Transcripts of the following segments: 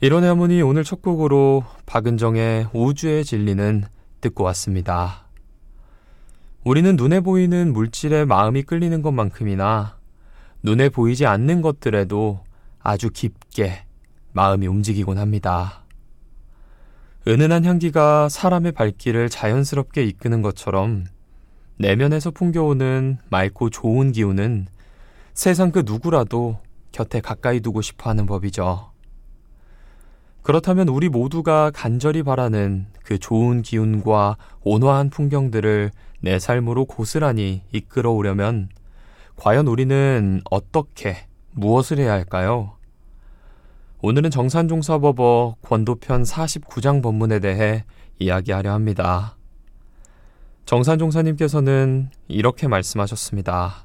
이런 하모니 오늘 첫 곡으로 박은정의 우주의 진리는 듣고 왔습니다. 우리는 눈에 보이는 물질에 마음이 끌리는 것만큼이나 눈에 보이지 않는 것들에도 아주 깊게 마음이 움직이곤 합니다. 은은한 향기가 사람의 발길을 자연스럽게 이끄는 것처럼 내면에서 풍겨오는 맑고 좋은 기운은 세상 그 누구라도 곁에 가까이 두고 싶어 하는 법이죠. 그렇다면 우리 모두가 간절히 바라는 그 좋은 기운과 온화한 풍경들을 내 삶으로 고스란히 이끌어오려면 과연 우리는 어떻게, 무엇을 해야 할까요? 오늘은 정산종사법어 권도편 49장 법문에 대해 이야기하려 합니다. 정산종사님께서는 이렇게 말씀하셨습니다.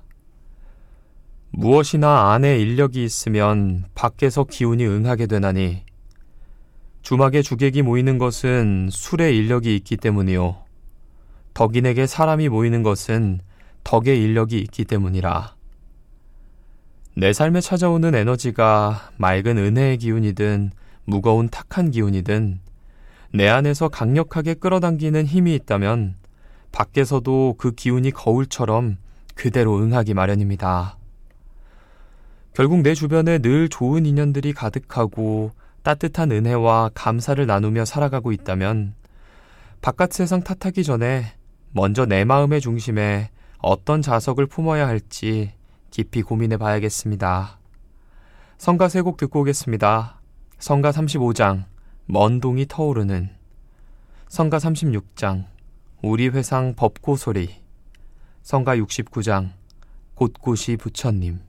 무엇이나 안에 인력이 있으면 밖에서 기운이 응하게 되나니 주막에 주객이 모이는 것은 술의 인력이 있기 때문이요 덕인에게 사람이 모이는 것은 덕의 인력이 있기 때문이라. 내 삶에 찾아오는 에너지가 맑은 은혜의 기운이든 무거운 탁한 기운이든 내 안에서 강력하게 끌어당기는 힘이 있다면 밖에서도 그 기운이 거울처럼 그대로 응하기 마련입니다. 결국 내 주변에 늘 좋은 인연들이 가득하고 따뜻한 은혜와 감사를 나누며 살아가고 있다면 바깥 세상 탓하기 전에 먼저 내 마음의 중심에 어떤 자석을 품어야 할지 깊이 고민해 봐야겠습니다. 성가 3곡 듣고 오겠습니다. 성가 35장 먼 동이 터오르는, 성가 36장 우리 회상 법고 소리, 성가 69장 곳곳이 부처님.